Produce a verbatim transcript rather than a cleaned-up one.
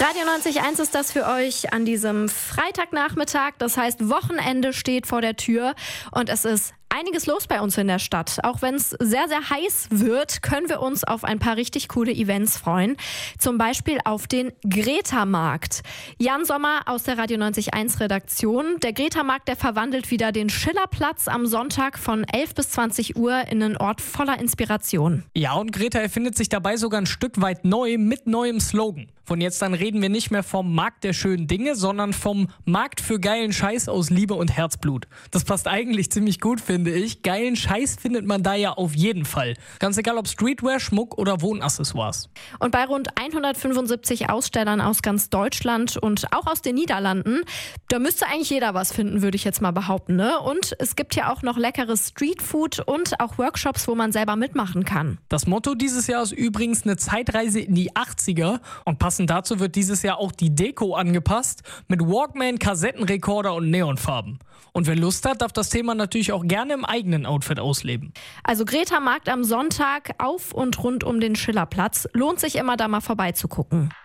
Radio neunzig Komma eins ist das für euch an diesem Freitagnachmittag. Das heißt, Wochenende steht vor der Tür und es ist einiges los bei uns in der Stadt. Auch wenn es sehr, sehr heiß wird, können wir uns auf ein paar richtig coole Events freuen. Zum Beispiel auf den Greta-Markt. Jan Sommer aus der Radio neunzig Komma eins Redaktion. Der Greta-Markt, der verwandelt wieder den Schillerplatz am Sonntag von elf bis zwanzig Uhr in einen Ort voller Inspiration. Ja, und Greta erfindet sich dabei sogar ein Stück weit neu mit neuem Slogan. Von jetzt an reden wir nicht mehr vom Markt der schönen Dinge, sondern vom Markt für geilen Scheiß aus Liebe und Herzblut. Das passt eigentlich ziemlich gut, finde ich. Geilen Scheiß findet man da ja auf jeden Fall. Ganz egal ob Streetwear, Schmuck oder Wohnaccessoires. Und bei rund hundertfünfundsiebzig Ausstellern aus ganz Deutschland und auch aus den Niederlanden, da müsste eigentlich jeder was finden, würde ich jetzt mal behaupten, ne? Und es gibt ja auch noch leckeres Streetfood und auch Workshops, wo man selber mitmachen kann. Das Motto dieses Jahr ist übrigens eine Zeitreise in die achtziger und passend dazu wird dieses Jahr auch die Deko angepasst mit Walkman, Kassettenrekorder und Neonfarben. Und wer Lust hat, darf das Thema natürlich auch gerne im eigenen Outfit ausleben. Also Greta-Markt am Sonntag auf und rund um den Schillerplatz. Lohnt sich immer, da mal vorbeizugucken.